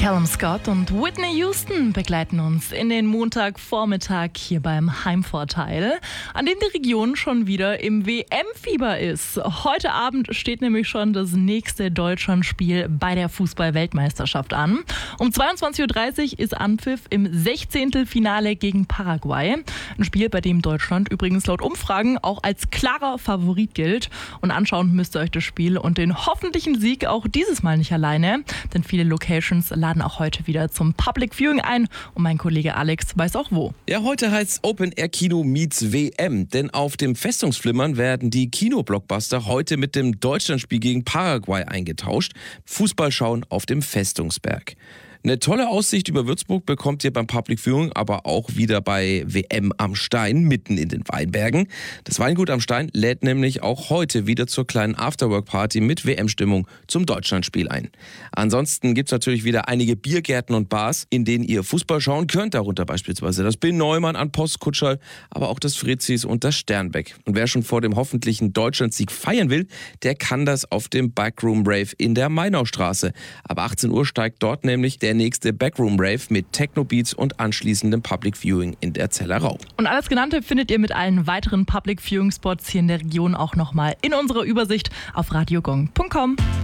Callum Scott und Whitney Houston begleiten uns in den Montagvormittag hier beim Heimvorteil, an dem die Region schon wieder im WM-Fieber ist. Heute Abend steht nämlich schon das nächste Deutschlandspiel bei der Fußball-Weltmeisterschaft an. Um 22.30 Uhr ist Anpfiff im 16. Finale gegen Paraguay. Ein Spiel, bei dem Deutschland übrigens laut Umfragen auch als klarer Favorit gilt. Und anschauen müsst ihr euch das Spiel und den hoffentlichen Sieg auch dieses Mal nicht alleine, denn viele Locations laden auch heute wieder zum Public Viewing ein und mein Kollege Alex weiß auch wo. Ja, heute heißt Open Air Kino meets WM, denn auf dem Festungsflimmern werden die Kinoblockbuster heute mit dem Deutschlandspiel gegen Paraguay eingetauscht. Fußball schauen auf dem Festungsberg. Eine tolle Aussicht über Würzburg bekommt ihr beim Public Viewing, aber auch wieder bei WM am Stein, mitten in den Weinbergen. Das Weingut am Stein lädt nämlich auch heute wieder zur kleinen Afterwork-Party mit WM-Stimmung zum Deutschlandspiel ein. Ansonsten gibt es natürlich wieder einige Biergärten und Bars, in denen ihr Fußball schauen könnt, darunter beispielsweise das Bill Neumann an Postkutschal, aber auch das Fritzis und das Sternbeck. Und wer schon vor dem hoffentlichen Deutschlandsieg feiern will, der kann das auf dem Backroom Rave in der Mainaustraße. Ab 18 Uhr steigt dort nämlich der nächste Backroom Rave mit Techno-Beats und anschließendem Public Viewing in der Zellerau. Und alles Genannte findet ihr mit allen weiteren Public Viewing Spots hier in der Region auch nochmal in unserer Übersicht auf radiogong.com.